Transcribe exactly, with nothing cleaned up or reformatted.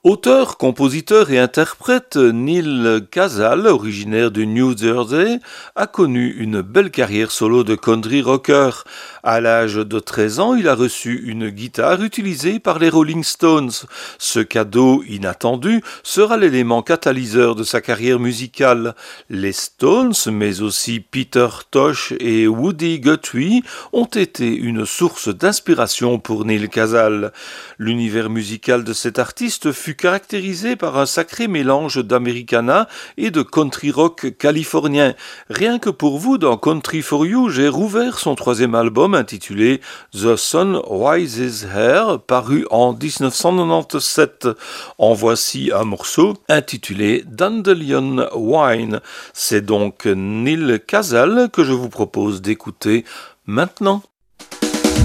Auteur, compositeur et interprète, Neil Casal, originaire du New Jersey, a connu une belle carrière solo de country rocker. À l'âge de treize ans, il a reçu une guitare utilisée par les Rolling Stones. Ce cadeau inattendu sera l'élément catalyseur de sa carrière musicale. Les Stones, mais aussi Peter Tosh et Woody Guthrie, ont été une source d'inspiration pour Neil Casal. L'univers musical de cet artiste fut caractérisé par un sacré mélange d'Americana et de country rock californien. Rien que pour vous, dans Country for You, j'ai rouvert son troisième album intitulé The Sun Rises Here, paru en dix-neuf cent quatre-vingt-dix-sept. En voici un morceau intitulé Dandelion Wine. C'est donc Neil Casal que je vous propose d'écouter maintenant.